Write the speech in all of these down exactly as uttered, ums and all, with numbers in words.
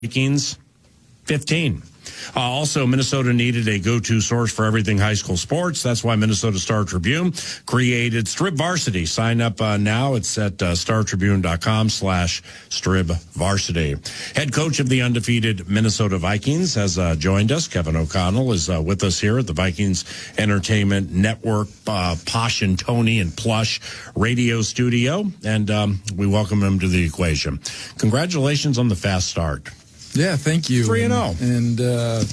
Vikings fifteen. Uh, also, Minnesota needed a go-to source for everything high school sports. That's why Minnesota Star Tribune created Strib Varsity. Sign up uh, now. It's at uh, startribune.com slash Strib Varsity. Head coach of the undefeated Minnesota Vikings has uh, joined us. Kevin O'Connell is uh, with us here at the Vikings Entertainment Network, uh, Posh and Tony and Plush radio studio. And um, we welcome him to the equation. Congratulations on the fast start. Yeah, thank you. three and oh. And uh,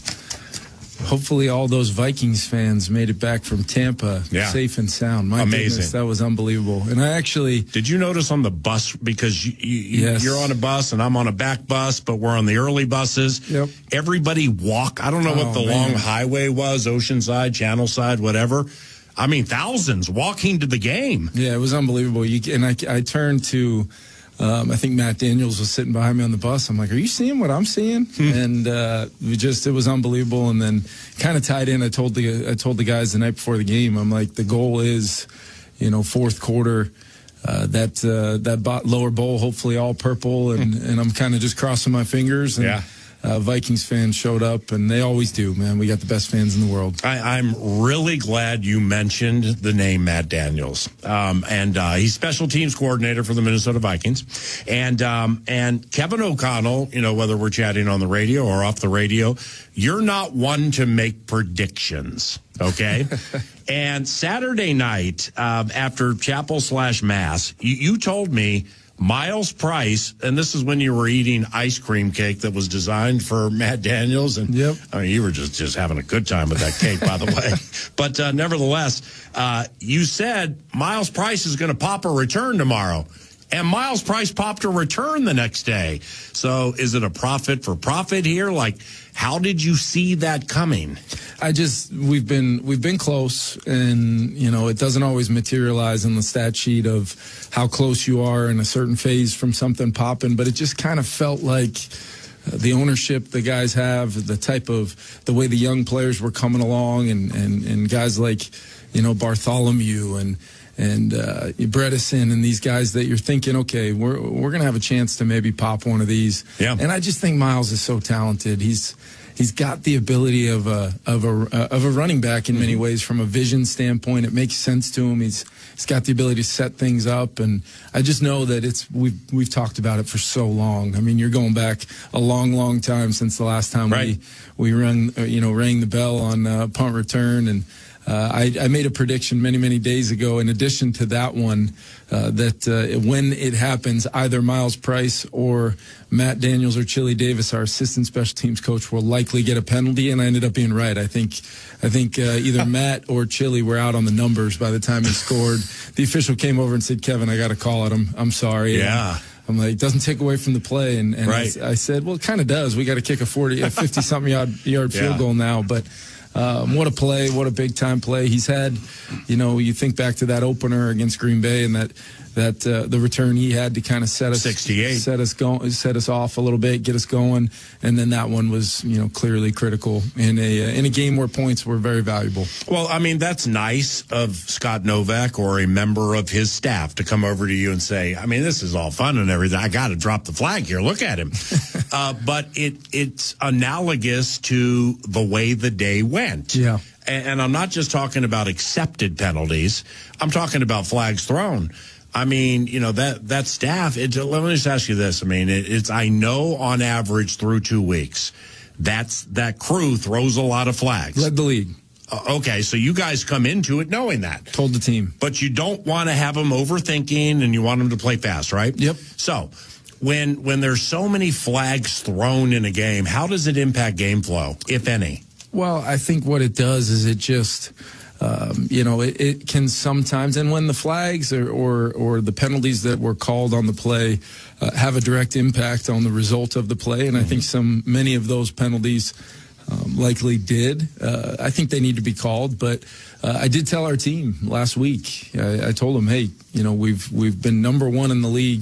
hopefully all those Vikings fans made it back from Tampa yeah. safe and sound. My Amazing. goodness, that was unbelievable. And I actually... Did you notice on the bus, because you, you, yes. you're on a bus and I'm on a back bus, but we're on the early buses. Yep. Everybody walk. I don't know oh, what the man. long highway was, Oceanside, Channel Side, whatever. I mean, thousands walking to the game. Yeah, it was unbelievable. You, and I, I turned to... Um, I think Matt Daniels was sitting behind me on the bus. I'm like, are you seeing what I'm seeing? Hmm. And uh, we just, it was unbelievable. And then kind of tied in, I told the I told the guys the night before the game, I'm like, the goal is, you know, fourth quarter, uh, that uh, that bot lower bowl, hopefully all purple. And, and I'm kind of just crossing my fingers. And, yeah. Uh, Vikings fans showed up, and they always do, man. We got the best fans in the world. I, I'm really glad you mentioned the name Matt Daniels. Um, and uh, he's special teams coordinator for the Minnesota Vikings. And um, and Kevin O'Connell, you know, whether we're chatting on the radio or off the radio, you're not one to make predictions, okay? And Saturday night, uh, after chapel slash mass, you, you told me Miles Price, and this is when you were eating ice cream cake that was designed for Matt Daniels. And yep. I mean, you were just, just having a good time with that cake, by the way. But uh, nevertheless, uh, you said Miles Price is going to pop a return tomorrow. And Miles Price popped a return the next day. So is it a profit for profit here? Like, how did you see that coming? I just, we've been, we've been close, and, you know, it doesn't always materialize in the stat sheet of how close you are in a certain phase from something popping, but it just kind of felt like the ownership the guys have, the type of, the way the young players were coming along, and, and, and guys like, you know, Bartholomew and, and uh, Bredesen and these guys that you're thinking, okay, we're we're gonna have a chance to maybe pop one of these. Yeah. And I just think Miles is so talented. He's he's got the ability of a of a uh, of a running back in mm-hmm. many ways. From a vision standpoint, it makes sense to him. He's he's got the ability to set things up, and I just know that it's we've we've talked about it for so long. I mean, you're going back a long, long time since the last time right. we we rang you know rang the bell on uh, punt return. And Uh, I, I made a prediction many, many days ago, in addition to that one, uh, that uh, when it happens, either Miles Price or Matt Daniels or Chili Davis, our assistant special teams coach, will likely get a penalty, and I ended up being right. I think I think uh, either Matt or Chili were out on the numbers by the time he scored. The official came over and said, Kevin, I got to call at him. I'm sorry. Yeah. And I'm like, it doesn't take away from the play. And, and right. I, I said, well, it kind of does. We got to kick a forty, a fifty-something yard, yard yeah. field goal now, but... Um, what a play, what a big-time play. He's had, you know, you think back to that opener against Green Bay and that that uh, the return he had to kind of set us sixty-eight set us go, set us off a little bit, get us going, and then that one was, you know, clearly critical in a uh, in a game where points were very valuable. Well, I mean, that's nice of Scott Novak or a member of his staff to come over to you and say, I mean, this is all fun and everything. I got to drop the flag here. Look at him. uh, but it it's analogous to the way the day went. Yeah. And, and I'm not just talking about accepted penalties. I'm talking about flags thrown. I mean, you know, that, that staff, it, let me just ask you this. I mean, it, it's, I know on average through two weeks, that's, that crew throws a lot of flags. Led the league. Uh, okay, so you guys come into it knowing that. Told the team. But you don't want to have them overthinking, and you want them to play fast, right? Yep. So when, when there's so many flags thrown in a game, how does it impact game flow, if any? Well, I think what it does is it just... Um, you know, it, it can sometimes, and when the flags or, or, or the penalties that were called on the play uh, have a direct impact on the result of the play, and I think some many of those penalties um, likely did. Uh, I think they need to be called, but uh, I did tell our team last week. I, I told them, hey, you know, we've we've been number one in the league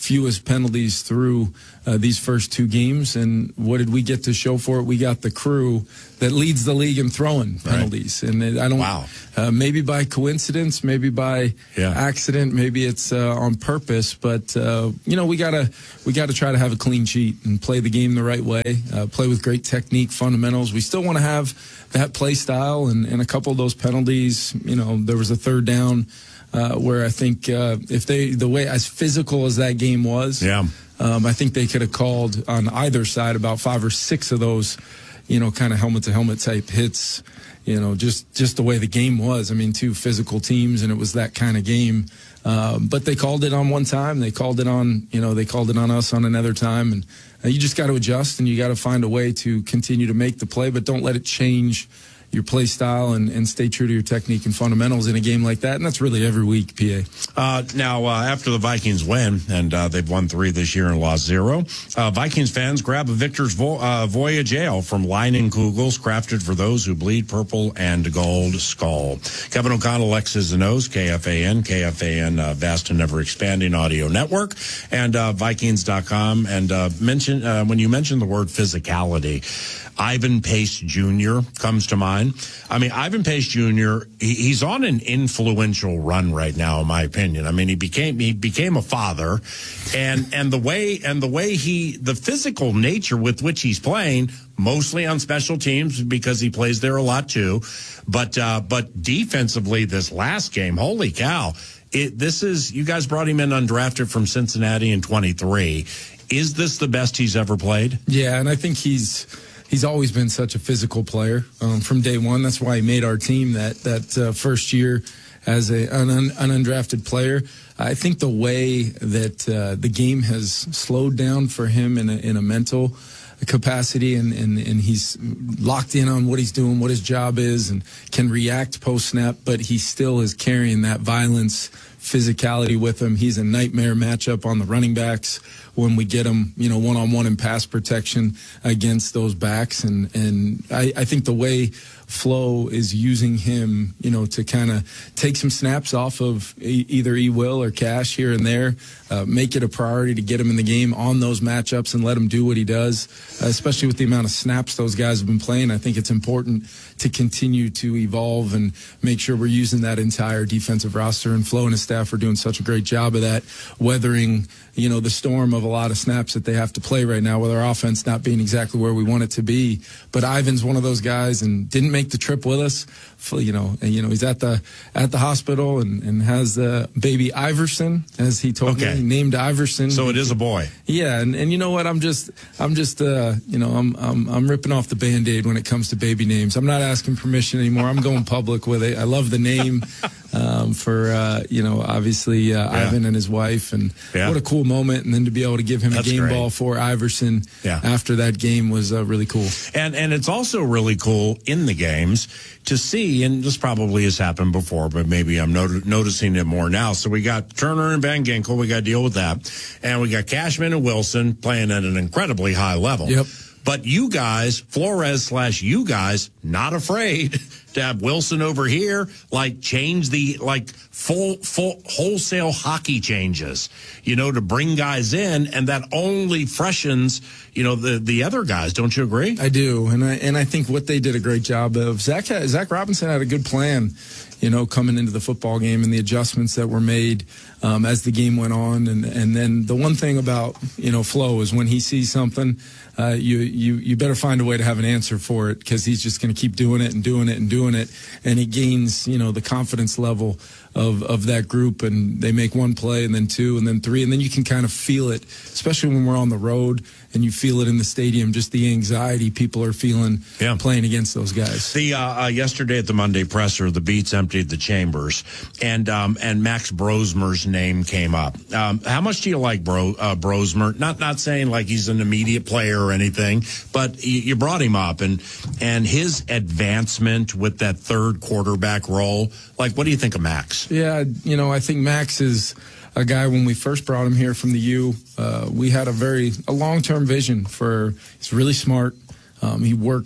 fewest penalties through uh, these first two games. And what did we get to show for it? We got the crew that leads the league in throwing penalties. Right. And it, I don't, wow. uh, maybe by coincidence, maybe by yeah. accident, maybe it's uh, on purpose. But, uh, you know, we got to we got to try to have a clean sheet and play the game the right way, uh, play with great technique, fundamentals. We still want to have that play style, and, and a couple of those penalties. You know, there was a third down uh, where I think uh, if they, the way as physical as that game was, yeah. um, I think they could have called on either side about five or six of those, you know, kind of helmet to helmet type hits, you know, just, just the way the game was. I mean, two physical teams, and it was that kind of game. Um, but they called it on one time. They called it on, you know, they called it on us on another time. And uh, you just got to adjust, and you got to find a way to continue to make the play, but don't let it change your play style, and, and stay true to your technique and fundamentals in a game like that. And that's really every week, P A. Uh, now, uh, after the Vikings win, and uh, they've won three this year and lost zero, uh, Vikings fans grab a Victor's Vo- uh, Voyage Ale from Leinenkugels, crafted for those who bleed purple and gold skull. Kevin O'Connell, X's and O's, K F A N, K F A N, uh, vast and ever-expanding audio network, and uh, Vikings dot com. And uh, mention uh, when you mention the word physicality, Ivan Pace Junior comes to mind. I mean, Ivan Pace Junior, he, he's on an influential run right now, in my opinion. I mean, he became he became a father, and and the way and the way he the physical nature with which he's playing, mostly on special teams because he plays there a lot too, but uh, but defensively this last game, holy cow! It, this is you guys brought him in undrafted from Cincinnati in twenty-three. Is this the best he's ever played? Yeah, and I think he's. He's always been such a physical player um, from day one. That's why he made our team that that uh, first year as a, an, un, an undrafted player. I think the way that uh, the game has slowed down for him in a, in a mental capacity, and, and, and he's locked in on what he's doing, what his job is, and can react post-snap, but he still is carrying that violence, physicality with him. He's a nightmare matchup on the running backs when we get him, you know, one-on-one in pass protection against those backs. And, and I, I think the way Flo is using him, you know, to kind of take some snaps off of e- either E. Will or Cash here and there, uh, make it a priority to get him in the game on those matchups and let him do what he does, uh, especially with the amount of snaps those guys have been playing. I think it's important to continue to evolve and make sure we're using that entire defensive roster. And Flo and his staff are doing such a great job of that, weathering, you know, the storm of a lot of snaps that they have to play right now with our offense not being exactly where we want it to be. But Ivan's one of those guys and didn't make the trip with us. You know, and, you know, he's at the at the hospital and, and has the baby Iverson, as he told okay. me, named Iverson. So it is a boy. Yeah, and, and you know what? I'm just I'm just uh, you know, I'm I'm I'm ripping off the Band-Aid when it comes to baby names. I'm not asking permission anymore. I'm going public with it. I love the name um, for uh, you know, obviously uh, yeah. Ivan and his wife, and yeah. what a cool moment. And then to be able to give him That's a game great. ball for Iverson yeah. after that game was uh, really cool. And and it's also really cool in the games to see, and this probably has happened before, but maybe I'm not- noticing it more now. So we got Turner and Van Ginkel. We got to deal with that. And we got Cashman and Wilson playing at an incredibly high level. Yep. But you guys, Flores slash you guys, not afraid to have Wilson over here, like change the, like full, full, wholesale hockey changes, you know, to bring guys in, and that only freshens, you know, the, the other guys. Don't you agree? I do. And I, and I think what they did a great job of, Zach, Zach Robinson had a good plan, you know, coming into the football game, and the adjustments that were made um, as the game went on. And, and then the one thing about, you know, Flo is when he sees something, uh, you, you, you better find a way to have an answer for it, because he's just going to keep doing it and doing it and doing it. And he gains, you know, the confidence level of, of that group, and they make one play and then two and then three. And then you can kind of feel it, especially when we're on the road and you feel it in the stadium, just the anxiety people are feeling yeah. playing against those guys. The uh, uh, yesterday at the Monday presser, the Beats emptied the chambers, and um, and Max Brosmer's name came up. Um, how much do you like Bro uh, Brosmer? Not not saying like he's an immediate player or anything, but you, you brought him up, and and his advancement with that third quarterback role. Like, what do you think of Max? Yeah, you know, I think Max is a guy, when we first brought him here from the U, uh, we had a very a long-term vision for, he's really smart. Um, he works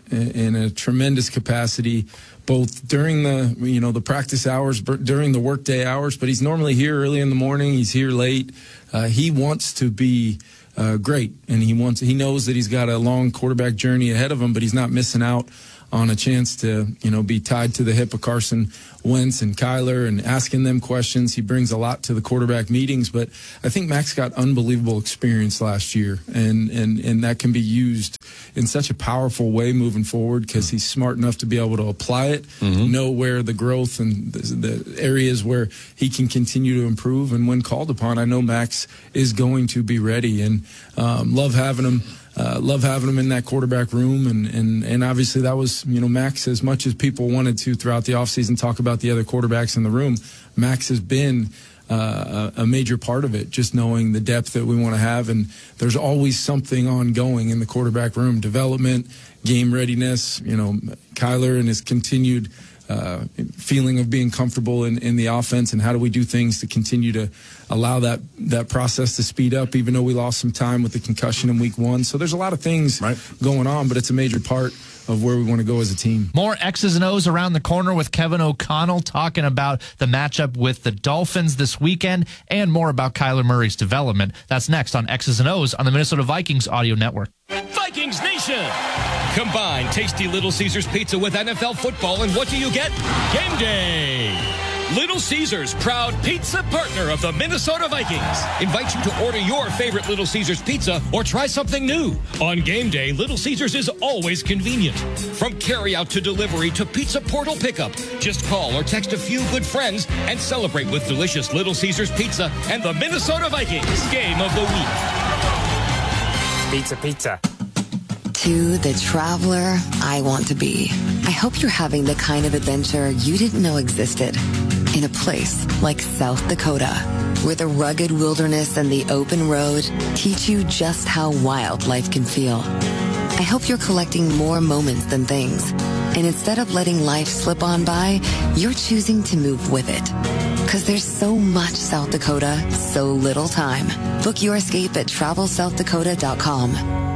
in, in a tremendous capacity, both during the, you know, the practice hours, during the workday hours, but he's normally here early in the morning. He's here late. Uh, he wants to be uh, great, and he wants, he knows that he's got a long quarterback journey ahead of him, but he's not missing out on a chance to, you know, be tied to the hip of Carson Wentz and Kyler and asking them questions. He brings a lot to the quarterback meetings, but I think Max got unbelievable experience last year, and, and, and that can be used in such a powerful way moving forward because he's smart enough to be able to apply it, mm-hmm. know where the growth and the, the areas where he can continue to improve. And when called upon, I know Max is going to be ready, and um, love having him. Uh, love having him in that quarterback room, and, and, and obviously that was, you know, Max, as much as people wanted to throughout the offseason talk about the other quarterbacks in the room, Max has been uh, a, a major part of it, just knowing the depth that we want to have, and there's always something ongoing in the quarterback room, development, game readiness, you know, Kyler and his continued uh, feeling of being comfortable in, in the offense, and how do we do things to continue to allow that that process to speed up, even though we lost some time with the concussion in week one. So there's a lot of things right. going on, but it's a major part of where we want to go as a team. More X's and O's around the corner with Kevin O'Connell talking about the matchup with the Dolphins this weekend, and more about Kyler Murray's development. That's next on X's and O's on the Minnesota Vikings Audio Network. Vikings Nation! Combine tasty Little Caesars pizza with N F L football, and what do you get? Game day! Little Caesars, proud pizza partner of the Minnesota Vikings, invites you to order your favorite Little Caesars pizza or try something new. On game day, Little Caesars is always convenient. From carryout to delivery to pizza portal pickup, just call or text a few good friends and celebrate with delicious Little Caesars pizza and the Minnesota Vikings Game of the Week. Pizza, pizza. To the traveler I want to be. I hope you're having the kind of adventure you didn't know existed. In a place like South Dakota, where the rugged wilderness and the open road teach you just how wild life can feel. I hope you're collecting more moments than things. And instead of letting life slip on by, you're choosing to move with it. Because there's so much South Dakota, so little time. Book your escape at travel south dakota dot com.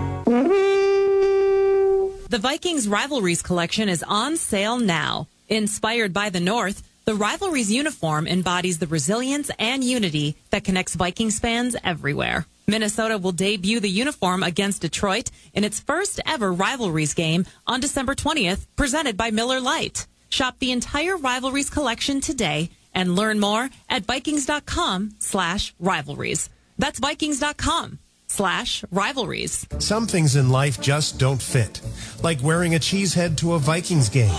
The Vikings Rivalries collection is on sale now. Inspired by the North, the Rivalries uniform embodies the resilience and unity that connects Vikings fans everywhere. Minnesota will debut the uniform against Detroit in its first ever Rivalries game on December twentieth, presented by Miller Lite. Shop the entire Rivalries collection today and learn more at Vikings.com slash rivalries. That's Vikings.com slash rivalries. Some things in life just don't fit, like wearing a cheesehead to a Vikings game.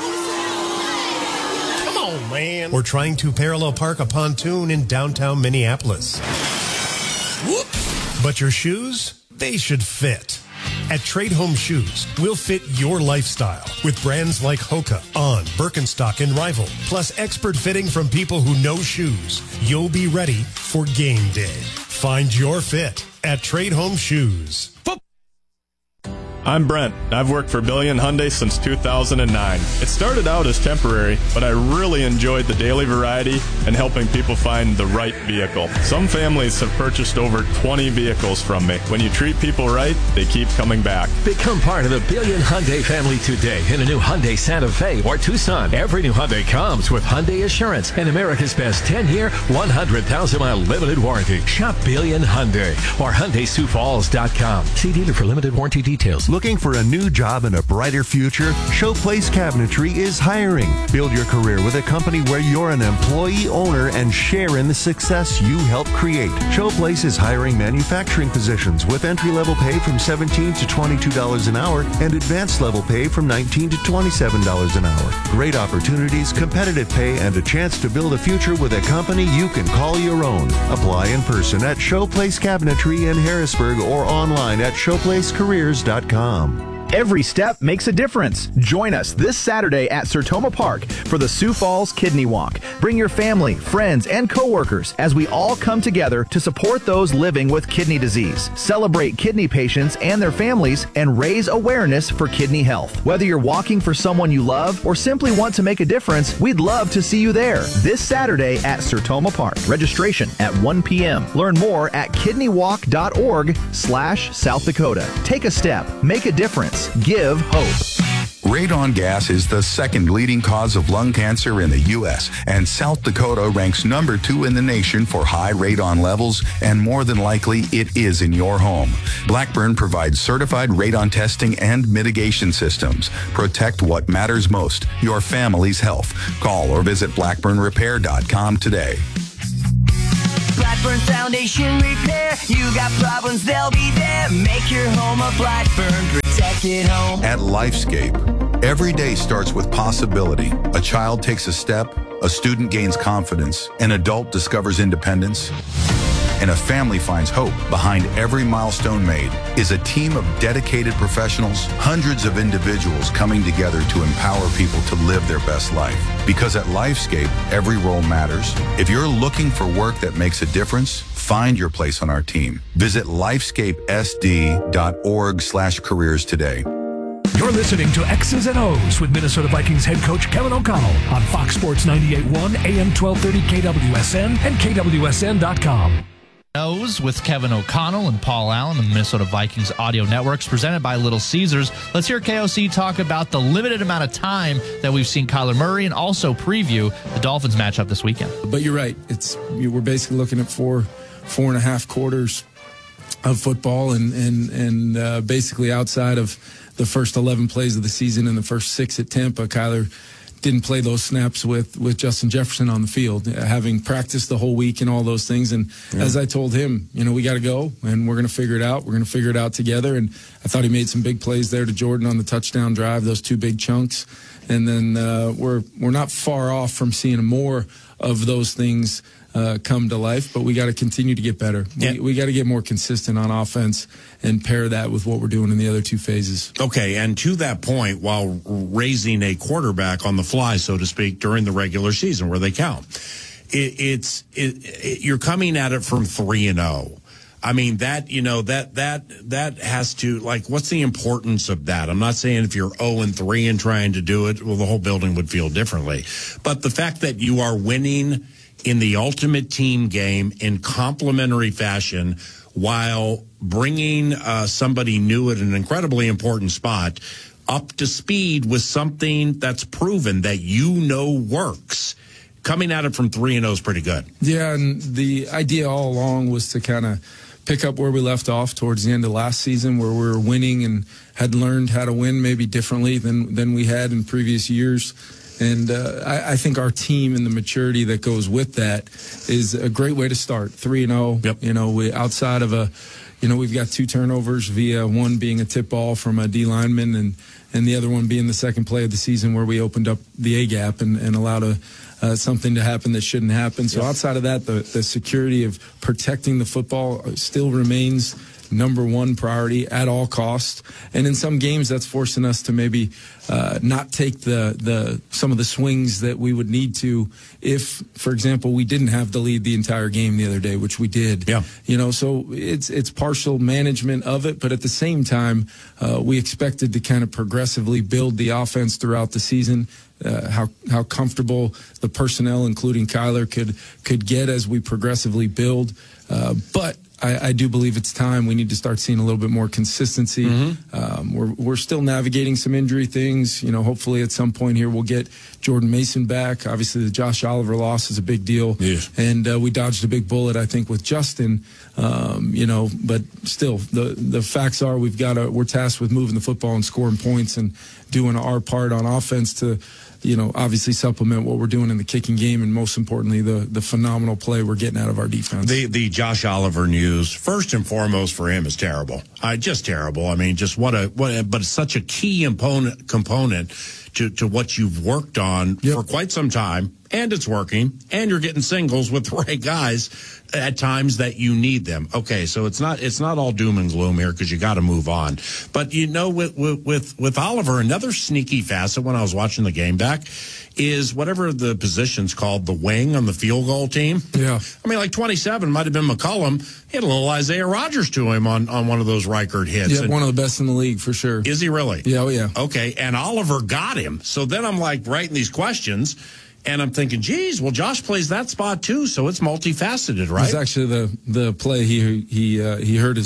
Oh, man. Or trying to parallel park a pontoon in downtown Minneapolis. Whoop. But your shoes, they should fit. At Trade Home Shoes, we'll fit your lifestyle with brands like Hoka, On, Birkenstock, and Rival, plus expert fitting from people who know shoes. You'll be ready for game day. Find your fit at Trade Home Shoes. I'm Brent. I've worked for Billion Hyundai since two thousand nine. It started out as temporary, but I really enjoyed the daily variety and helping people find the right vehicle. Some families have purchased over twenty vehicles from me. When you treat people right, they keep coming back. Become part of the Billion Hyundai family today in a new Hyundai Santa Fe or Tucson. Every new Hyundai comes with Hyundai Assurance and America's best ten-year, one hundred thousand mile limited warranty. Shop Billion Hyundai or Hyundai Sioux Falls dot com. See dealer for limited warranty details. Looking for a new job and a brighter future? Showplace Cabinetry is hiring. Build your career with a company where you're an employee owner and share in the success you help create. Showplace is hiring manufacturing positions with entry-level pay from seventeen to twenty-two dollars an hour and advanced level pay from nineteen to twenty-seven dollars an hour. Great opportunities, competitive pay, and a chance to build a future with a company you can call your own. Apply in person at Showplace Cabinetry in Harrisburg or online at showplace careers dot com. Every step makes a difference. Join us this Saturday at Sertoma Park for the Sioux Falls Kidney Walk. Bring your family, friends, and coworkers as we all come together to support those living with kidney disease, celebrate kidney patients and their families, and raise awareness for kidney health. Whether you're walking for someone you love or simply want to make a difference, we'd love to see you there this Saturday at Sertoma Park. Registration at one p.m. Learn more at kidney walk dot org slash South Dakota. Take a step. Make a difference. Give hope. Radon gas is the second leading cause of lung cancer in the U S, and South Dakota ranks number two in the nation for high radon levels, and more than likely it is in your home. Blackburn provides certified radon testing and mitigation systems. Protect what matters most, your family's health. Call or visit blackburn repair dot com today. Blackburn Foundation Repair. You got problems, they'll be there. Make your home a Blackburn protected home. At Lifescape, every day starts with possibility. A child takes a step, a student gains confidence, an adult discovers independence, and a family finds hope. Behind every milestone made is a team of dedicated professionals, hundreds of individuals coming together to empower people to live their best life. Because at Lifescape, every role matters. If you're looking for work that makes a difference, find your place on our team. Visit lifescape s d dot org slash careers today. You're listening to X's and O's with Minnesota Vikings head coach Kevin O'Connell on Fox Sports ninety-eight point one, A M twelve thirty K W S N and K W S N dot com. O's with Kevin O'Connell and Paul Allen on the Minnesota Vikings audio networks, presented by Little Caesars. Let's hear K O C talk about the limited amount of time that we've seen Kyler Murray, and also preview the Dolphins matchup this weekend. But you're right. It's we're basically looking at four, four and a half quarters of football, and and and uh, basically outside of the first eleven plays of the season and the first six at Tampa, Kyler didn't play those snaps with, with Justin Jefferson on the field, uh, having practiced the whole week and all those things. And yeah. as I told him, you know, we got to go and we're going to figure it out. We're going to figure it out together. And I thought he made some big plays there to Jordan on the touchdown drive, those two big chunks. And then uh, we're we're not far off from seeing more of those things uh, come to life, but we got to continue to get better. Yeah. We, we got to get more consistent on offense and pair that with what we're doing in the other two phases. Okay, and to that point, while raising a quarterback on the fly, so to speak, during the regular season where they count, it, it's it, it, you're coming at it from three and zero. I mean, that, you know, that, that, that has to, like, what's the importance of that? I'm not saying if you're oh and three and trying to do it, well, the whole building would feel differently. But the fact that you are winning in the ultimate team game in complementary fashion while bringing uh, somebody new at an incredibly important spot up to speed with something that's proven that you know works. Coming at it from three and oh is pretty good. Yeah, and the idea all along was to kind of pick up where we left off towards the end of last season, where we were winning and had learned how to win maybe differently than, than we had in previous years. And uh, I, I think our team and the maturity that goes with that is a great way to start. three and oh, yep. You know, we outside of a, you know, we've got two turnovers via one being a tip ball from a D lineman and, and the other one being the second play of the season where we opened up the A gap and, and allowed a, uh, something to happen that shouldn't happen. So yep. outside of that, the, the security of protecting the football still remains number one priority at all costs. And in some games, that's forcing us to maybe uh, not take the the some of the swings that we would need to if, for example, we didn't have the lead the entire game the other day, which we did. Yeah. You know, so it's it's partial management of it, but at the same time, uh, we expected to kind of progressively build the offense throughout the season. Uh, how how comfortable the personnel, including Kyler, could could get as we progressively build, uh, but. I, I do believe it's time. We need to start seeing a little bit more consistency. Mm-hmm. Um, we're we're still navigating some injury things. You know, hopefully at some point here we'll get Jordan Mason back. Obviously, the Josh Oliver loss is a big deal, yes. and uh, we dodged a big bullet, I think, with Justin. Um, you know, but still, the the facts are we've got to we're tasked with moving the football and scoring points and doing our part on offense to. You know, obviously supplement what we're doing in the kicking game, and most importantly, the the phenomenal play we're getting out of our defense. The the Josh Oliver news, first and foremost for him, is terrible. Uh, just terrible. I mean, just what a what, a, but it's such a key component component to to what you've worked on yep. for quite some time, and it's working, and you're getting singles with the right guys at times that you need them. Okay, so it's not it's not all doom and gloom here because you got to move on. But you know, with, with with with Oliver, another sneaky facet when I was watching the game back is whatever the position's called, the wing on the field goal team. Yeah, I mean, like twenty-seven might have been McCullum. He had a little Isaiah Rodgers to him on on one of those Reichert hits. Yeah, and one of the best in the league for sure. Is he really? Yeah, oh yeah. Okay, and Oliver got him. So then I'm like writing these questions. And I'm thinking, geez, well, Josh plays that spot too, so it's multifaceted, right? It's actually the the play he he uh, he hurt his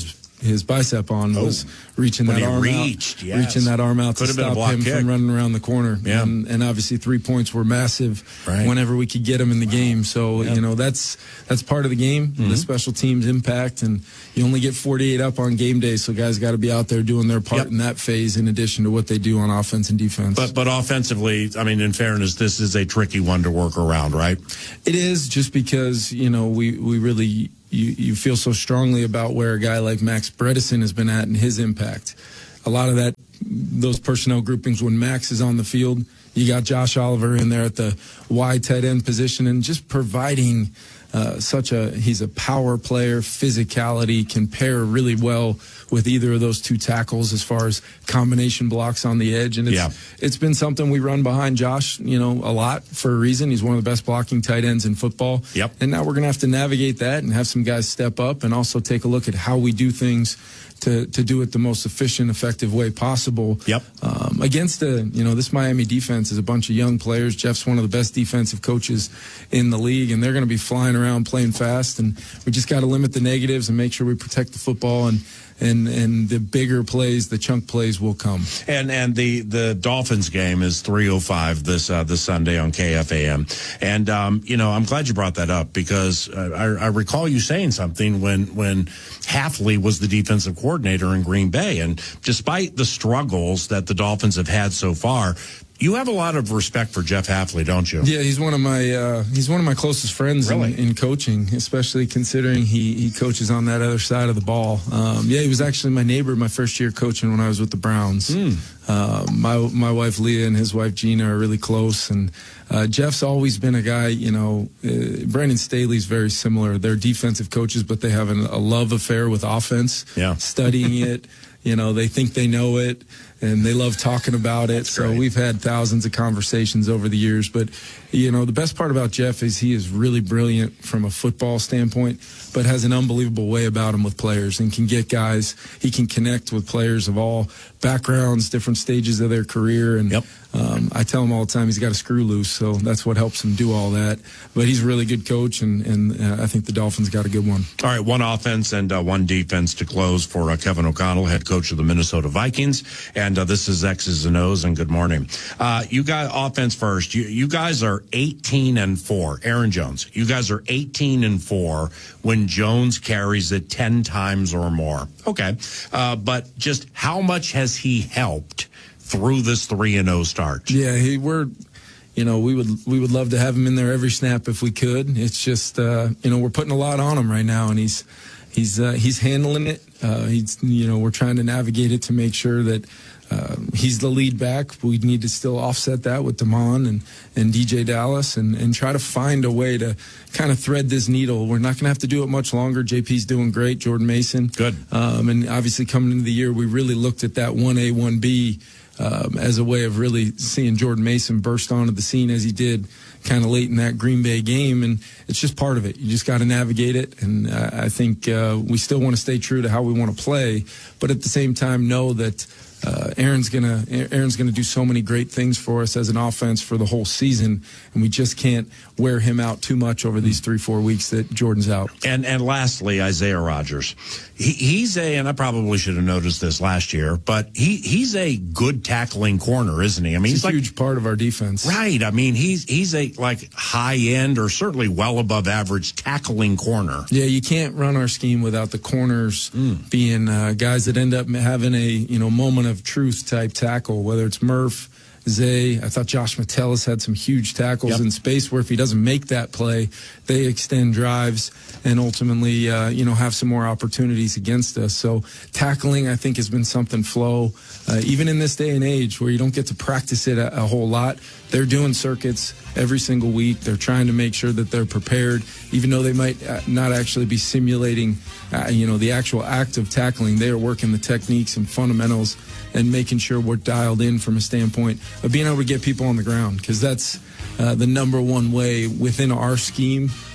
his bicep on Oh. was reaching When that he arm reached, out, yes. reaching that arm out Could to have been a stop block him kick. from running around the corner. Yeah. And, and obviously three points were massive Right. whenever we could get him in the game. So, Yeah. you know, that's that's part of the game, Mm-hmm. the special teams impact. And you only get forty-eight up on game day, so guys got to be out there doing their part Yep. in that phase in addition to what they do on offense and defense. But but offensively, I mean, in fairness, this is a tricky one to work around, right? It is, just because, you know, we, we really, you, you feel so strongly about where a guy like Max Bredesen has been at and his impact. A lot of that, those personnel groupings, when Max is on the field, you got Josh Oliver in there at the wide tight end position and just providing uh, such a, he's a power player, physicality, can pair really well with either of those two tackles as far as combination blocks on the edge. And it's, Yeah. it's been something we run behind Josh, you know, a lot for a reason. He's one of the best blocking tight ends in football. Yep. And now we're going to have to navigate that and have some guys step up and also take a look at how we do things to, to do it the most efficient, effective way possible. Yep. Um, against the, you know, this Miami defense is a bunch of young players. Jeff's one of the best defensive coaches in the league, and they're going to be flying around playing fast. And we just got to limit the negatives and make sure we protect the football, and and and the bigger plays, the chunk plays will come. And and the the Dolphins game is three oh five this uh, this Sunday on K F A M. And um, you know, I'm glad you brought that up, because uh, I, I recall you saying something when when Hafley was the defensive coordinator in Green Bay, and despite the struggles that the Dolphins have had so far, you have a lot of respect for Jeff Hafley, don't you? Yeah, he's one of my uh, he's one of my closest friends Really? in, in coaching, especially considering he he coaches on that other side of the ball. Um, yeah, he was actually my neighbor my first year coaching when I was with the Browns. Mm. Uh, my my wife Leah and his wife Gina are really close, and uh, Jeff's always been a guy. You know, uh, Brandon Staley's very similar. They're defensive coaches, but they have an, a love affair with offense. Yeah, studying it. You know, they think they know it, and they love talking about it. That's so great. we've had thousands of conversations over the years. But, you know, the best part about Jeff is he is really brilliant from a football standpoint, but has an unbelievable way about him with players and can get guys. He can connect with players of all backgrounds, different stages of their career. And Yep. um, I tell him all the time he's got a screw loose, so that's what helps him do all that. But he's a really good coach, and, and uh, I think the Dolphins got a good one. All right, one offense and uh, one defense to close for uh, Kevin O'Connell, head coach of the Minnesota Vikings. And uh, this is X's and O's, and good morning. Uh, you got offense first. You, you guys are eighteen and four. Aaron Jones, you guys are eighteen and four when Jones carries it ten times or more. Okay, uh, but just how much has he helped through this three and oh start? Yeah, he, we're, you know, we would we would love to have him in there every snap if we could. It's just, uh, you know, we're putting a lot on him right now, and he's he's uh, he's handling it. Uh, he's, you know, we're trying to navigate it to make sure that uh, he's the lead back. We need to still offset that with Damon and and D J Dallas, and and try to find a way to kind of thread this needle. We're not going to have to do it much longer. J P's doing great. Jordan Mason, good. Um, and obviously coming into the year, we really looked at that one A, one B. Um, as a way of really seeing Jordan Mason burst onto the scene as he did kind of late in that Green Bay game. And it's just part of it. You just got to navigate it. And uh, I think uh, we still want to stay true to how we want to play, but at the same time know that uh, Aaron's gonna Aaron's gonna do so many great things for us as an offense for the whole season, and we just can't wear him out too much over these three four weeks that Jordan's out. And and lastly, Isaiah Rodgers. He, he's a, and I probably should have noticed this last year, but he he's a good tackling corner, isn't he? I mean, He's he's a like, huge part of our defense, right? I mean, he's he's a like high end or certainly well above average tackling corner. Yeah, you can't run our scheme without the corners Mm. being uh, guys that end up having a you know moment of truth type tackle, whether it's Murph, Zay. I thought Josh Metellus had some huge tackles Yep. in space where if he doesn't make that play, they extend drives and ultimately uh, you know have some more opportunities against us. So tackling, I think, has been something Flo, uh, even in this day and age where you don't get to practice it a, a whole lot. They're doing circuits every single week. They're trying to make sure that they're prepared, even though they might uh, not actually be simulating, uh, you know, the actual act of tackling. They are working the techniques and fundamentals and making sure we're dialed in from a standpoint of being able to get people on the ground, because that's uh, the number one way within our scheme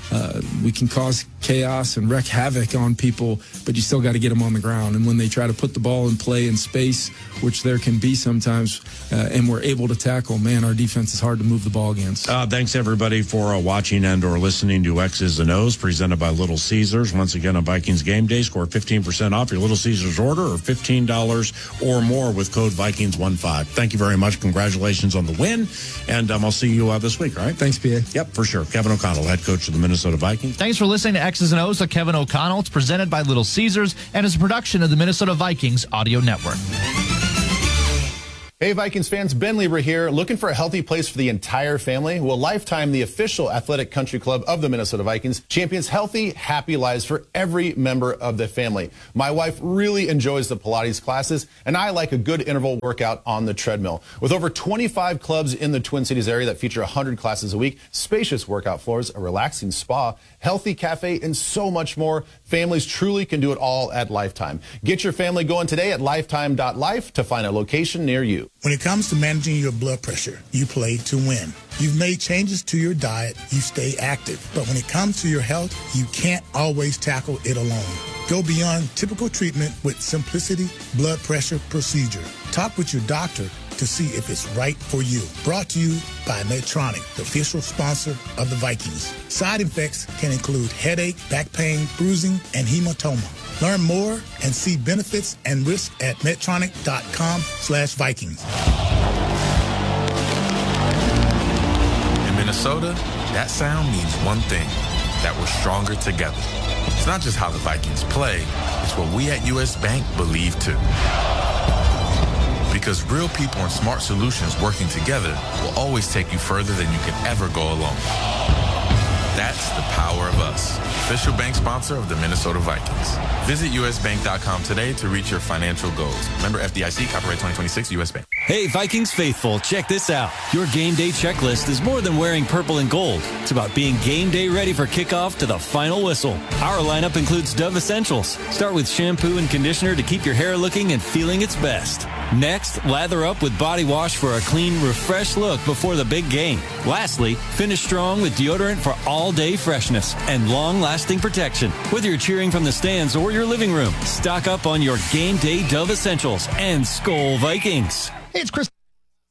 uh, we can cause chaos and wreak havoc on people, but you still got to get them on the ground. And when they try to put the ball in play in space, which there can be sometimes, uh, and we're able to tackle, man, our defense is hard to move the ball against. Uh, thanks, everybody, for uh, watching and or listening to X's and O's, presented by Little Caesars. Once again, on Vikings Game Day, score fifteen percent off your Little Caesars order, or fifteen dollars or more with code Vikings fifteen. Thank you very much. Congratulations on the win, and um, I'll see you uh, this week, all right? Thanks, P A. Yep, for sure. Kevin O'Connell, head coach of the Minnesota Vikings. Thanks for listening to X's and O's with Kevin O'Connell. It's presented by Little Caesars and is a production of the Minnesota Vikings Audio Network. Hey, Vikings fans, Ben Lieber here. Looking for a healthy place for the entire family? Well, Lifetime, the official athletic country club of the Minnesota Vikings, champions healthy, happy lives for every member of the family. My wife really enjoys the Pilates classes, and I like a good interval workout on the treadmill. With over twenty-five clubs in the Twin Cities area that feature one hundred classes a week, spacious workout floors, a relaxing spa, healthy cafe, and so much more, families truly can do it all at Lifetime. Get your family going today at lifetime dot life to find a location near you. When it comes to managing your blood pressure, you play to win. You've made changes to your diet, you stay active. But when it comes to your health, you can't always tackle it alone. Go beyond typical treatment with Simplicity Blood Pressure Procedure. Talk with your doctor to see if it's right for you. Brought to you by Medtronic, the official sponsor of the Vikings. Side effects can include headache, back pain, bruising, and hematoma. Learn more and see benefits and risks at Medtronic.com slash Vikings. In Minnesota, that sound means one thing, that we're stronger together. It's not just how the Vikings play, it's what we at U S Bank believe too. Because real people and smart solutions working together will always take you further than you can ever go alone. That's the power of us. Official bank sponsor of the Minnesota Vikings. Visit U S bank dot com today to reach your financial goals. Member F D I C, copyright twenty twenty-six, U S Bank. Hey, Vikings faithful, check this out. Your game day checklist is more than wearing purple and gold. It's about being game day ready for kickoff to the final whistle. Our lineup includes Dove Essentials. Start with shampoo and conditioner to keep your hair looking and feeling its best. Next, lather up with body wash for a clean, refreshed look before the big game. Lastly, finish strong with deodorant for all-day freshness and long-lasting protection. Whether you're cheering from the stands or your living room, stock up on your game day Dove Essentials and Skol Vikings. Hey, it's Chris.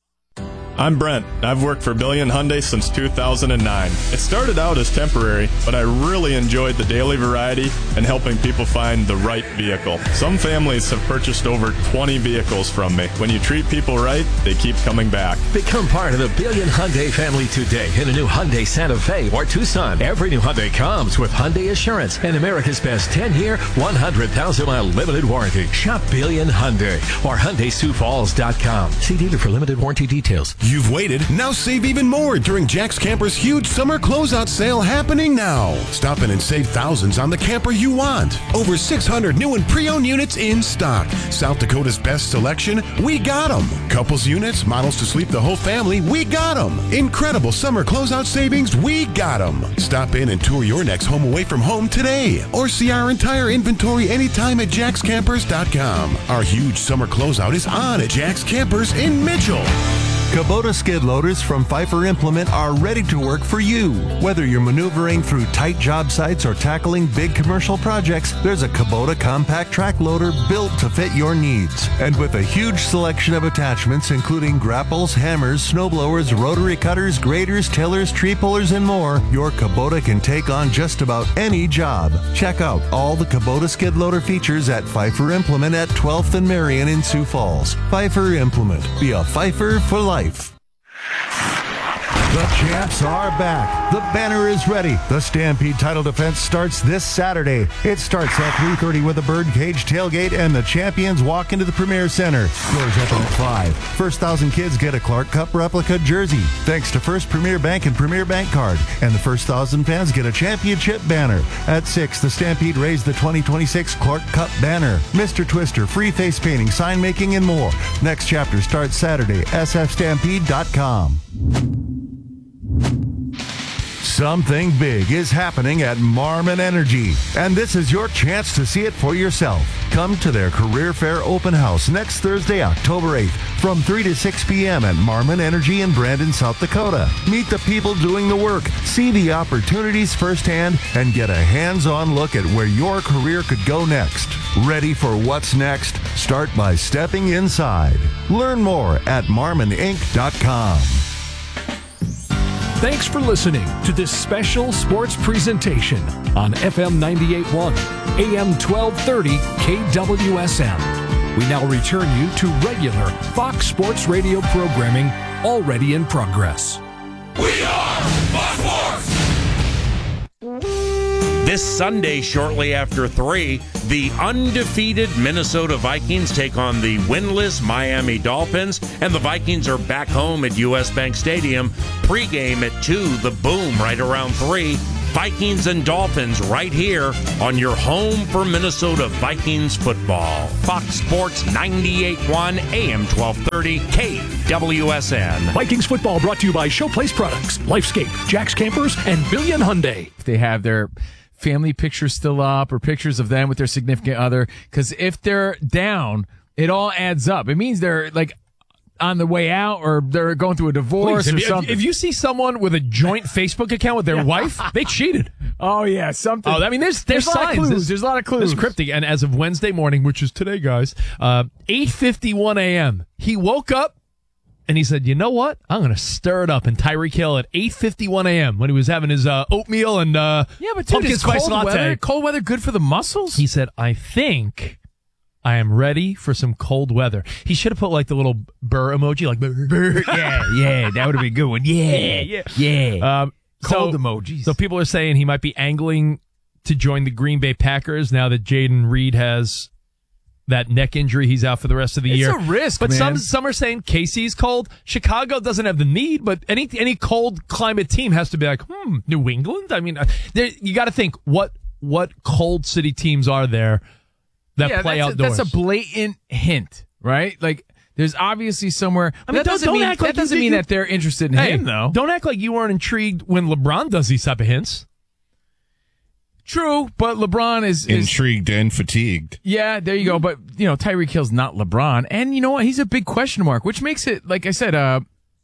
I'm Brent. I've worked for Billion Hyundai since two thousand nine. It started out as temporary, but I really enjoyed the daily variety and helping people find the right vehicle. Some families have purchased over twenty vehicles from me. When you treat people right, they keep coming back. Become part of the Billion Hyundai family today in a new Hyundai Santa Fe or Tucson. Every new Hyundai comes with Hyundai Assurance and America's best ten-year, one hundred thousand mile limited warranty. Shop Billion Hyundai or Hyundai Sioux Falls dot com. See dealer for limited warranty details. You've waited, now save even more during Jack's Camper's huge summer closeout sale happening now. Stop in and save thousands on the camper you want. Over six hundred new and pre-owned units in stock. South Dakota's best selection, we got them. Couples units, models to sleep the whole family, we got them. Incredible summer closeout savings, we got them. Stop in and tour your next home away from home today. Or see our entire inventory anytime at jacks campers dot com. Our huge summer closeout is on at Jack's Campers in Mitchell. Kubota skid loaders from Pfeiffer Implement are ready to work for you. Whether you're maneuvering through tight job sites or tackling big commercial projects, there's a Kubota compact track loader built to fit your needs. And with a huge selection of attachments, including grapples, hammers, snowblowers, rotary cutters, graders, tillers, tree pullers, and more, your Kubota can take on just about any job. Check out all the Kubota skid loader features at Pfeiffer Implement at twelfth and Marion in Sioux Falls. Pfeiffer Implement. Be a Pfeiffer for life. The champs are back. The banner is ready. The Stampede title defense starts this Saturday. It starts at three thirty with a birdcage tailgate, and the champions walk into the Premier Center. Doors open at five. First thousand kids get a Clark Cup replica jersey, thanks to First Premier Bank and Premier Bank Card. And the first thousand fans get a championship banner. At six, the Stampede raised the twenty twenty-six Clark Cup banner. Mister Twister, free face painting, sign making, and more. Next chapter starts Saturday. S F stampede dot com. Something big is happening at Marmon Energy, and this is your chance to see it for yourself. Come to their Career Fair Open House next Thursday, October eighth, from three to six p.m. at Marmon Energy in Brandon, South Dakota. Meet the people doing the work, see the opportunities firsthand, and get a hands-on look at where your career could go next. Ready for what's next? Start by stepping inside. Learn more at marmon inc dot com. Thanks for listening to this special sports presentation on F M ninety-eight point one, A M twelve thirty K W S M. We now return you to regular Fox Sports Radio programming already in progress. We are Fox Sports! This Sunday, shortly after three, the undefeated Minnesota Vikings take on the winless Miami Dolphins, and the Vikings are back home at U S. Bank Stadium. Pregame at two, the Boom right around three. Vikings and Dolphins right here on your home for Minnesota Vikings football. Fox Sports ninety-eight point one, A M twelve thirty, K W S N. Vikings football brought to you by Showplace Products, Lifescape, Jack's Campers, and Billion Hyundai. They have their family pictures still up or pictures of them with their significant other, because if they're down, it all adds up. It means they're like on the way out or they're going through a divorce Please, or if, you, something. if you see someone with a joint Facebook account with their Yeah. wife, they cheated. Oh, yeah, something. Oh, I mean, there's there's, There's a lot of signs. clues. There's, There's a lot of clues. There's cryptic. And as of Wednesday morning, which is today, guys, uh, eight fifty-one a.m., he woke up and he said, you know what? I'm going to stir it up in Tyreek Hill at eight fifty-one a.m. when he was having his uh, oatmeal and uh, Yeah, but dude, pumpkin is spice cold latte. weather, cold weather good for the muscles? He said, I think I am ready for some cold weather. He should have put like the little burr emoji, like burr. burr. yeah, yeah, that would have been a good one. Yeah, yeah. yeah. Um, Cold so, emojis. So people are saying he might be angling to join the Green Bay Packers now that Jaden Reed has that neck injury. He's out for the rest of the It's year. a risk, but man. some some are saying K C's cold. Chicago doesn't have the need, but any any cold climate team has to be like, hmm, New England. I mean, uh, there, you got to think what what cold city teams are there that yeah, play that's outdoors. A, that's a blatant hint, right? Like, there's obviously somewhere. I mean, that don't- doesn't don't mean act like that doesn't you mean did- that they're interested in Hey, him, though. Don't act like you weren't intrigued when LeBron does these type of hints. True, but LeBron is, is Intrigued and fatigued. Yeah, there you go. But, you know, Tyreek Hill's not LeBron. And you know what? He's a big question mark, which makes it, like I said, uh,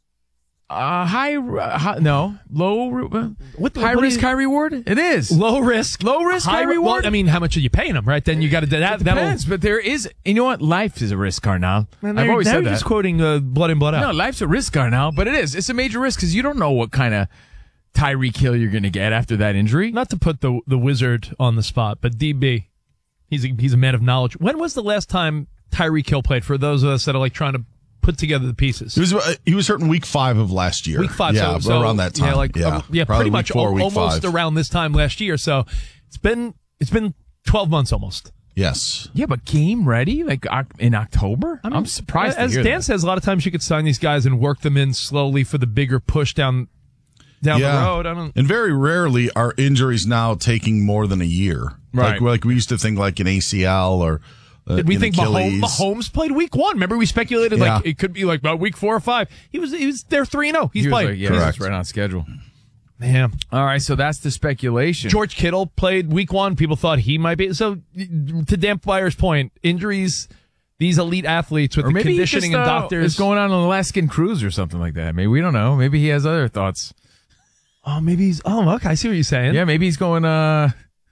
uh high, uh, high no, low, uh, What the- high what do risk, you- high reward? It is. Low risk. Low risk, high, High re- reward? well, I mean, how much are you paying him, right? Then you got to that. It That'll. depends, but there is, you know what? Life is a risk, Carnal. Man, I've you're- always now said you're that. just quoting uh, Blood In, Blood Out. No, life's a risk, Carnal, but it is. It's a major risk because you don't know what kind of Tyreek Hill you're going to get after that injury. Not to put the the wizard on the spot, but D B, he's a, he's a man of knowledge. When was the last time Tyreek Hill played? For those of us that are like trying to put together the pieces, He was uh, he was hurt in week five of last year. week five. yeah, so, so around that time. Yeah, like yeah, uh, yeah, Probably pretty week much four, al- week almost five. around this time last year. So it's been it's been twelve months almost. Yes. Yeah, but game ready like Oc- in October? I am surprised. As to hear Dan that. says, a lot of times you could sign these guys and work them in slowly for the bigger push down down yeah. the road. I don't. And very rarely are injuries now taking more than a year. Right. Like, like we used to think like an A C L or uh, Did we an think Mahomes, Achilles. Mahomes played week one? Remember, we speculated Yeah. like it could be like about week four or five. He was he was there three and zero. He's He was playing. like, yeah, he was right on schedule. Man. All right, so that's the speculation. George Kittle played week one. People thought he might be. So to Dan Flyer's point, injuries. These elite athletes with or the maybe he conditioning just, and uh, doctors is going on an Alaskan cruise or something like that. Maybe we don't know. Maybe he has other thoughts. Oh, maybe he's. Oh, okay. I see what you're saying. Yeah, maybe he's going uh,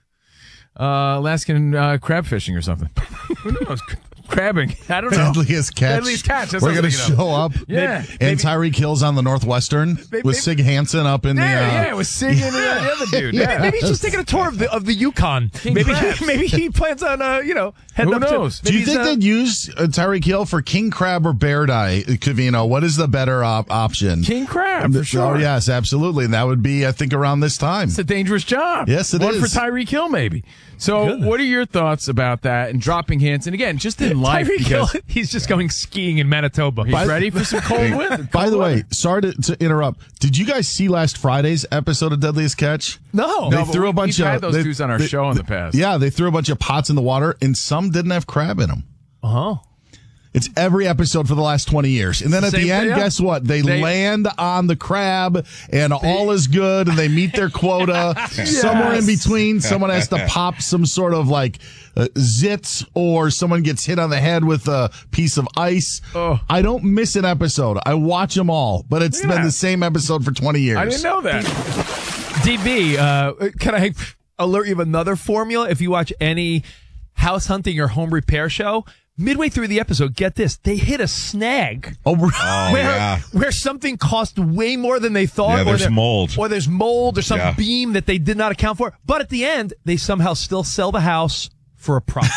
uh, Alaskan uh, crab fishing or something. Who knows? Crabbing. I don't know. Deadliest catch. Deadliest catch. That's We're what I going was to thinking of. show up. Yeah. And Tyreek Hill's on the Northwestern Maybe- with Sig Hansen up in Yeah, the. Uh, yeah, it was Sig and the other dude. Maybe, Yeah. maybe he's just taking a tour of the of the Yukon. King maybe crabs. he, maybe he plans on uh you know heading Who up knows? to. Do you maybe think he's, uh, they'd use uh, Tyreek Hill for king crab or bear dye, Cavino? What is the better op- option? King crab, for sure. Oh, yes, absolutely. And that would be, I think, around this time. It's a dangerous job. Yes, it One is. for Tyreek Hill, maybe. So, Goodness. what are your thoughts about that and dropping hints? And again, just in life, Tyreek Hill, because he's just going skiing in Manitoba. he's By- ready for some cold weather. By cold the way, weather. sorry to, to interrupt. Did you guys see last Friday's episode of Deadliest Catch? No. They No, but threw we- a bunch we've of had those they- dudes on our show in the past. Yeah, they threw a bunch of pots in the water, and some didn't have crab in them. Oh. It's every episode for the last twenty years. And then at Same the end, thing, yeah. guess what? They, They- land on the crab and all is good and they meet their quota. Yes. Somewhere in between, someone has to pop some sort of like uh, zit or someone gets hit on the head with a piece of ice. Oh. I don't miss an episode. I watch them all, but it's Yeah. been the same episode for twenty years. I didn't know that. D B, uh, can I alert you of another formula? If you watch any house hunting or home repair show, midway through the episode, get this, they hit a snag. Oh, Oh, where, yeah. where something cost way more than they thought. Yeah, or there's there- mold. Or there's mold or some Yeah. beam that they did not account for. But at the end, they somehow still sell the house for a profit.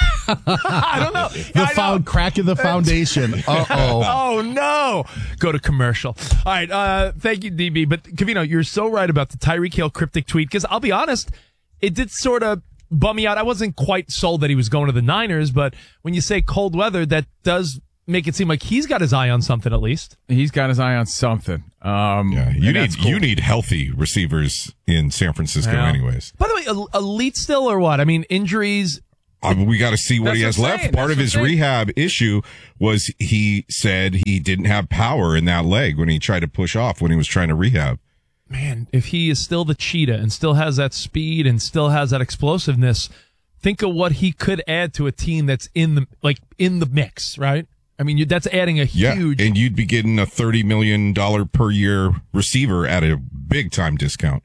I don't know. The found crack in the foundation. Uh-oh. Oh, no. Go to commercial. All right. Uh, thank you, D B. But, Covino, you're so right about the Tyreek Hill cryptic tweet, because I'll be honest, it did sort of bum me out. I wasn't quite sold that he was going to the Niners, but when you say cold weather, that does make it seem like he's got his eye on something at least. He's got his eye on something. Um, Yeah, you and need that's cool. you need healthy receivers in San Francisco, Yeah. anyways. By the way, el- elite still or what? I mean, injuries. I mean, we got to see what That's he has what I'm left. saying. Part That's of what his I'm saying. rehab issue was he said he didn't have power in that leg when he tried to push off when he was trying to rehab. Man, if he is still the cheetah and still has that speed and still has that explosiveness, think of what he could add to a team that's in the like in the mix, right? I mean, you, that's adding a Yeah, huge. and you'd be getting a thirty million dollars per year receiver at a big time discount.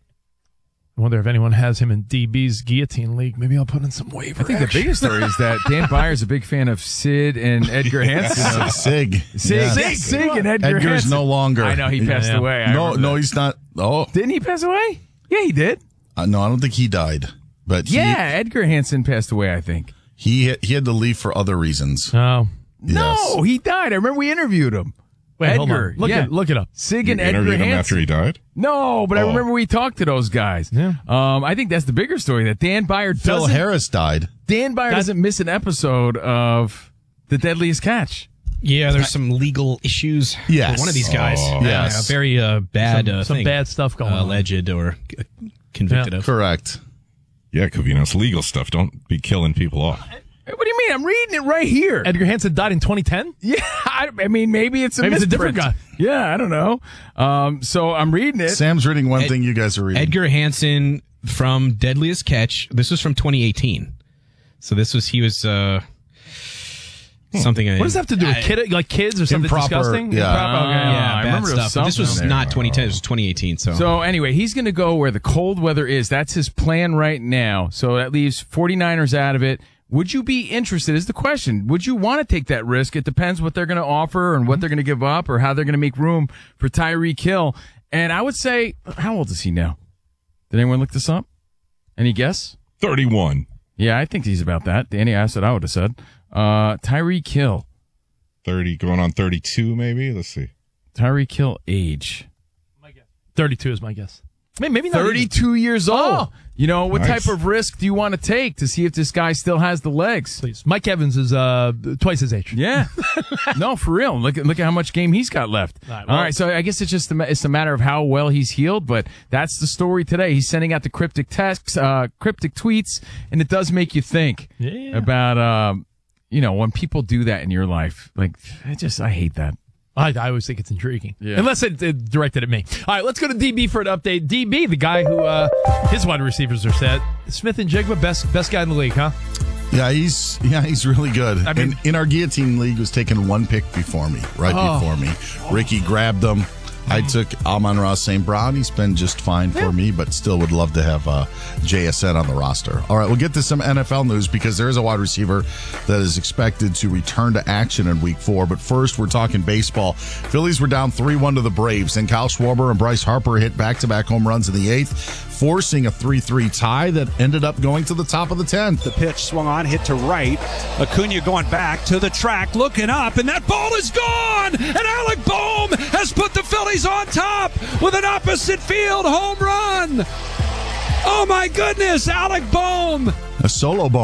I wonder if anyone has him in D B's guillotine league. Maybe I'll put in some waiver. I think the action. biggest story is that Dan Byer's a big fan of Sid and Edgar Hansen. Sig. Sig, Yeah. Sig, Sig and Edgar Edgar's Hansen. no longer. I know, he passed Yeah. away. I No, remember no, that. he's not. Oh. Didn't he pass away? Yeah, he did. Uh, no, I don't think he died. But he, Yeah, Edgar Hansen passed away, I think. he he had to leave for other reasons. Oh. No, he died. I remember we interviewed him. Wait, hold Edgar. on. Look yeah. it- look it up. Sig You and Edgar interviewed him Hansen. after he died? No, but I Oh. remember we talked to those guys. Yeah. Um, I think that's the bigger story, that Dan Byer Phil doesn't, Harris died. Dan Byer That- doesn't miss an episode of The Deadliest Catch. Yeah, there's some legal issues Yes. for one of these guys. Oh. Uh, Yes. very uh, bad Some, uh, some thing. bad stuff going uh, on. alleged or uh, convicted Yeah. of. Correct. Yeah, Covino, it's legal stuff. Don't be killing people off. Hey, what do you mean? I'm reading it right here. Edgar Hansen died in twenty ten? Yeah, I, I mean, maybe it's a Maybe it's a misprint. different guy. Yeah, I don't know. Um, so I'm reading it. Sam's reading one Ed- thing you guys are reading. Edgar Hansen from Deadliest Catch. This was from twenty eighteen. So this was, he was, uh, something. What does that have to do with I- kid, like kids or something Improper, disgusting? yeah. Improper, okay. Oh, Yeah, I bad remember there was stuff. But this was something not there. twenty ten. This was twenty eighteen. So, So anyway, he's going to go where the cold weather is. That's his plan right now. So that leaves 49ers out of it. Would you be interested is the question. Would you want to take that risk? It depends what they're going to offer and what they're going to give up or how they're going to make room for Tyreek Hill. And I would say, how old is he now? Did anyone look this up? Any guess? thirty-one. Yeah, I think he's about that. Danny asked what I would have said. Uh, Tyreek Hill. thirty, going on thirty-two, maybe? Let's see. Tyreek Hill age. thirty-two is my guess. Maybe, maybe not. even. thirty-two years old. Oh. You know, what Nice. type of risk do you want to take to see if this guy still has the legs? Please. Mike Evans is uh, twice his age. Yeah. No, for real. Look at look at how much game he's got left. All right, All well- right, so I guess it's just a, ma- it's a matter of how well he's healed, but that's the story today. He's sending out the cryptic texts, uh, cryptic tweets, and it does make you think Yeah. about um, you know, when people do that in your life. Like, I just I hate that. I, I always think it's intriguing. Yeah. Unless it, it directed at me. All right, let's go to D B for an update. D B, the guy who uh, his wide receivers are set. Smith and Jigma, best best guy in the league, huh? Yeah, he's yeah he's really good. I mean- and in our guillotine league, was taking one pick before me, right Oh. before me. Ricky grabbed him. I took Amon-Ra Saint Brown. He's been just fine for me, but still would love to have uh, J S N on the roster. All right, we'll get to some N F L news because there is a wide receiver that is expected to return to action in week four. But first, we're talking baseball. Phillies were down three one to the Braves, and Kyle Schwarber and Bryce Harper hit back-to-back home runs in the eighth, forcing a three three tie that ended up going to the top of the tenth. The pitch swung on, hit to right. Acuna going back to the track, looking up, and that ball is gone! And Alec Boehm has put the Phillies on top with an opposite field home run! Oh my goodness, Alec Boehm! A solo boom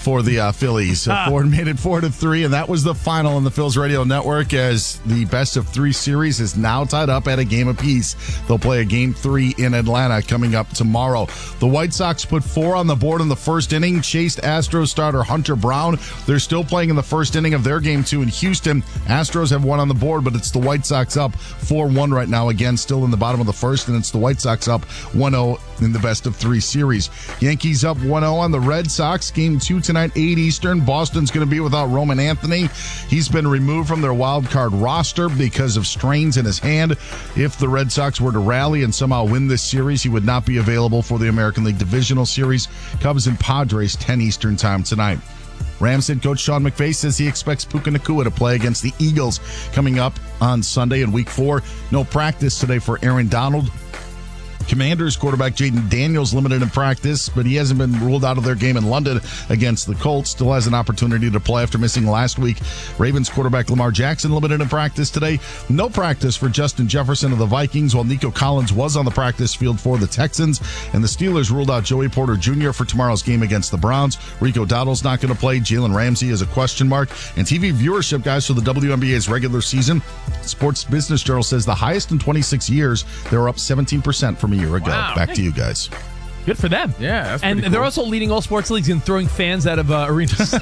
for the uh, Phillies. Uh, Ford made it four to three, and that was the final on the Phils Radio Network as the best of three series is now tied up at a game apiece. They'll play a game three in Atlanta coming up tomorrow. The White Sox put four on the board in the first inning, chased Astros starter Hunter Brown. They're still playing in the first inning of their game two in Houston. Astros have one on the board, but it's the White Sox up four one right now. Again, still in the bottom of the first, and it's the White Sox up one oh in the best of three series. Yankees up one oh on the Red Sox. Game two tonight, eight Eastern. Boston's going to be without Roman Anthony. He's been removed from their wild card roster because of strains in his hand. If the Red Sox were to rally and somehow win this series, he would not be available for the American League Divisional Series. Cubs and Padres, ten Eastern time tonight. Rams head coach Sean McVay says he expects Puka Nacua to play against the Eagles coming up on Sunday in week four. No practice today for Aaron Donald. Commanders quarterback Jaden Daniels limited in practice, but he hasn't been ruled out of their game in London against the Colts. Still has an opportunity to play after missing last week. Ravens quarterback Lamar Jackson limited in practice today. No practice for Justin Jefferson of the Vikings, while Nico Collins was on the practice field for the Texans. And the Steelers ruled out Joey Porter Junior for tomorrow's game against the Browns. Rico Dowdle's not going to play. Jalen Ramsey is a question mark. And T V viewership, guys, for the W N B A's regular season, Sports Business Journal says the highest in twenty-six years. They were up seventeen percent from a year ago. Wow. Back to you guys. Good for them. Yeah, that's and pretty they're cool. also leading all sports leagues in throwing fans out of uh, arenas.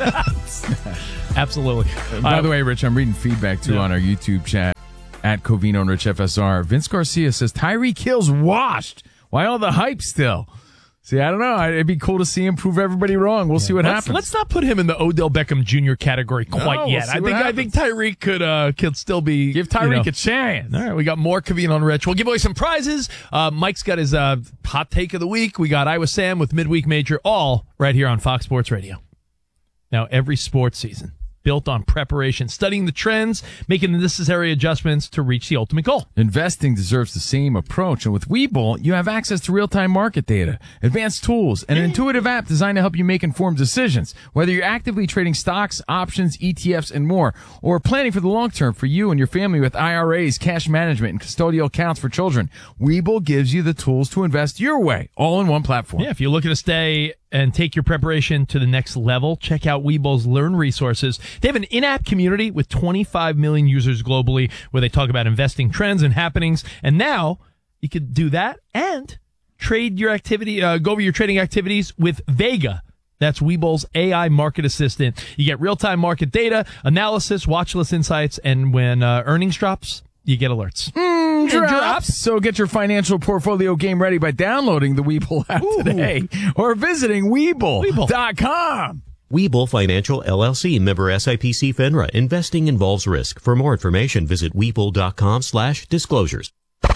Absolutely. By Uh, the way, Rich, I'm reading feedback too Yeah. on our YouTube chat at Covino and Rich F S R. Vince Garcia says Tyreek Hill's washed. Why all the hype still? See, I don't know. It'd be cool to see him prove everybody wrong. We'll see what let's, happens. Let's not put him in the Odell Beckham Junior category quite No, we'll yet. see I what think I happens. think Tyreek could uh, could still be Give Tyreek you know. a chance. All right, we got more Covino and Rich. We'll give away some prizes. Uh, Mike's got his uh, hot take of the week. We got Iowa Sam with Midweek Major, all right here on Fox Sports Radio. Now, every sports season built on preparation, studying the trends, making the necessary adjustments to reach the ultimate goal. Investing deserves the same approach, and with Webull, you have access to real-time market data, advanced tools, and an intuitive app designed to help you make informed decisions. Whether you're actively trading stocks, options, E T Fs, and more, or planning for the long term for you and your family with I R As, cash management, and custodial accounts for children, Webull gives you the tools to invest your way, all in one platform. Yeah, if you're looking to stay and take your preparation to the next level, check out Webull's Learn resources. They have an in-app community with twenty-five million users globally where they talk about investing trends and happenings. And now you could do that and trade your activity, uh, go over your trading activities with Vega. That's Webull's A I market assistant. You get real-time market data, analysis, watch list insights, and when uh, earnings drops, you get alerts. Mm, drops. So get your financial portfolio game ready by downloading the Webull app Ooh. today or visiting Webull dot com. Webull Financial L L C, member S I P C FINRA. Investing involves risk. For more information, visit Webull.com slash disclosures.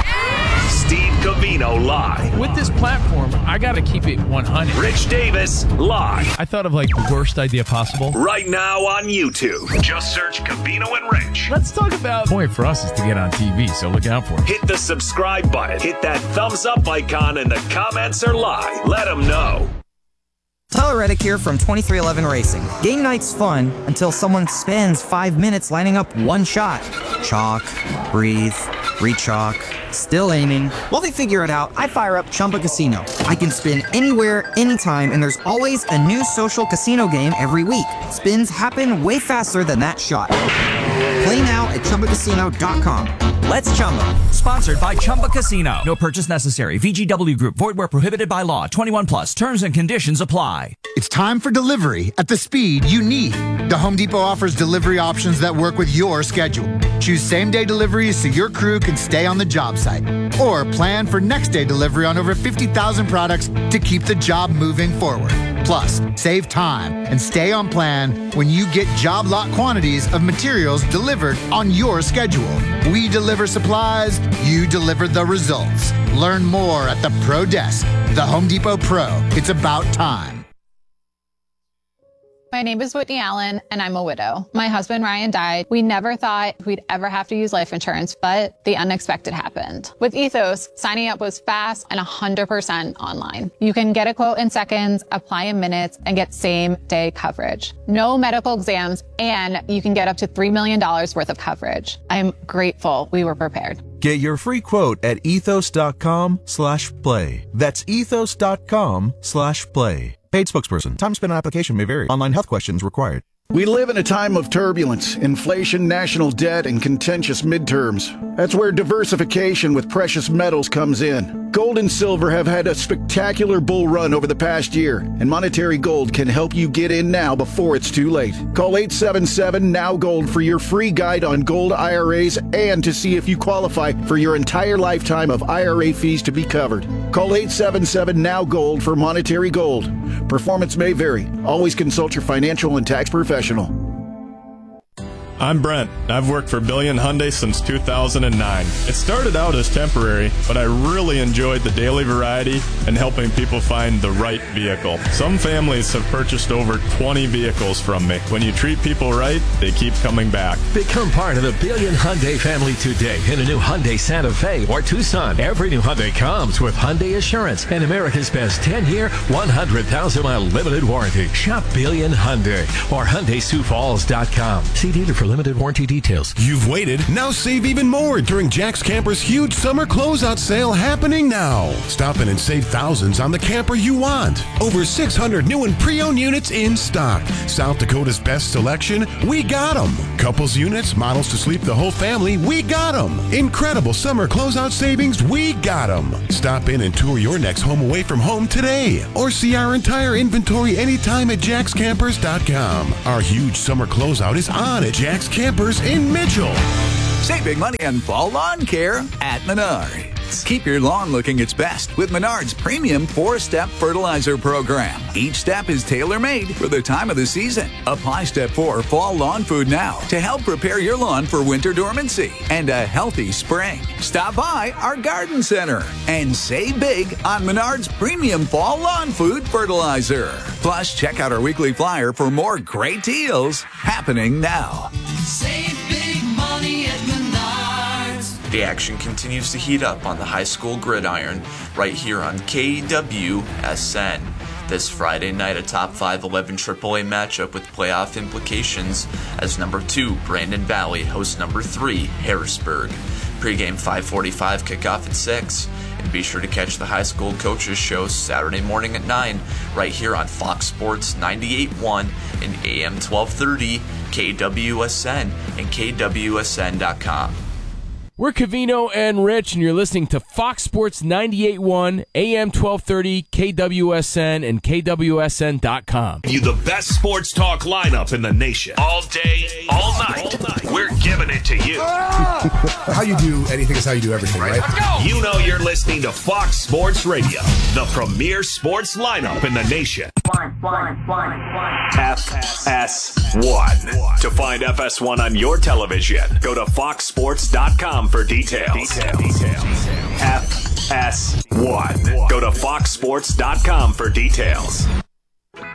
Steve Covino live. With this platform, I got to keep it one hundred. Rich Davis live. I thought of like the worst idea possible. Right now on YouTube. Just search Covino and Rich. Let's talk about... The point for us is to get on T V, so look out for it. Hit the subscribe button. Hit that thumbs up icon in the comments or live. Let them know. Tyler Reddick here from twenty-three eleven Racing. Game night's fun until someone spends five minutes lining up one shot. Chalk, breathe, re-chalk, still aiming. While they figure it out, I fire up Chumba Casino. I can spin anywhere, anytime, and there's always a new social casino game every week. Spins happen way faster than that shot. Play now at Chumba Casino dot com. Let's Chumba. Sponsored by Chumba Casino. No purchase necessary. V G W Group. Void where prohibited by law. twenty-one plus. Terms and conditions apply. It's time for delivery at the speed you need. The Home Depot offers delivery options that work with your schedule. Choose same-day deliveries so your crew can stay on the job site. Or plan for next-day delivery on over fifty thousand products to keep the job moving forward. Plus, save time and stay on plan when you get job lot quantities of materials delivered on your schedule. We deliver supplies, you deliver the results. Learn more at the Pro Desk. The Home Depot Pro. It's about time. My name is Whitney Allen, and I'm a widow. My husband, Ryan, died. We never thought we'd ever have to use life insurance, but the unexpected happened. With Ethos, signing up was fast and one hundred percent online. You can get a quote in seconds, apply in minutes, and get same-day coverage. No medical exams, and you can get up to three million dollars worth of coverage. I'm grateful we were prepared. Get your free quote at ethos.com slash play. That's ethos.com slash play. Paid spokesperson. Time spent on application may vary. Online health questions required. We live in a time of turbulence, inflation, national debt, and contentious midterms. That's where diversification with precious metals comes in. Gold and silver have had a spectacular bull run over the past year, and Monetary Gold can help you get in now before it's too late. Call eight seven seven, N O W Gold for your free guide on gold I R As and to see if you qualify for your entire lifetime of I R A fees to be covered. Call eight seven seven, N O W Gold for Monetary Gold. Performance may vary. Always consult your financial and tax professional. I'm Brent. I've worked for Billion Hyundai since two thousand nine. It started out as temporary, but I really enjoyed the daily variety and helping people find the right vehicle. Some families have purchased over twenty vehicles from me. When you treat people right, they keep coming back. Become part of the Billion Hyundai family today in a new Hyundai Santa Fe or Tucson. Every new Hyundai comes with Hyundai Assurance and America's best ten-year, one hundred thousand mile limited warranty. Shop Billion Hyundai or Hyundai Sioux Falls dot com. See dealer for limited warranty details. You've waited. Now save even more during Jack's Camper's huge summer closeout sale happening now. Stop in and save thousands on the camper you want. Over six hundred new and pre-owned units in stock. South Dakota's best selection, we got them. Couples units, models to sleep the whole family, we got them. Incredible summer closeout savings, we got them. Stop in and tour your next home away from home today. Or see our entire inventory anytime at jacks campers dot com. Our huge summer closeout is on at Jack's Campers in Mitchell. Save big money on fall lawn care at Menards. Keep your lawn looking its best with Menards' premium four-step fertilizer program. Each step is tailor-made for the time of the season. Apply Step four Fall Lawn Food now to help prepare your lawn for winter dormancy and a healthy spring. Stop by our garden center and save big on Menards' premium Fall Lawn Food fertilizer. Plus, check out our weekly flyer for more great deals happening now. Save big money at Menards. The action continues to heat up on the high school gridiron right here on K W S N. This Friday night, a top five eleven triple A matchup with playoff implications as number two, Brandon Valley, hosts number three, Harrisburg. Pre-game five forty-five, kickoff at six. And be sure to catch the high school coaches show Saturday morning at nine right here on Fox Sports ninety-eight point one and A M twelve thirty, K W S N and K W S N dot com. We're Covino and Rich, and you're listening to Fox Sports ninety-eight point one, A M twelve thirty, K W S N, and K W S N dot com. You the best sports talk lineup in the nation. All day, all night. All night. We're giving it to you. How you do anything is how you do everything, right? Let's go. You know you're listening to Fox Sports Radio, the premier sports lineup in the nation. F S one. To find F S one on your television, go to fox sports dot com for details. Detail. Detail. F S one. Go to fox sports dot com for details.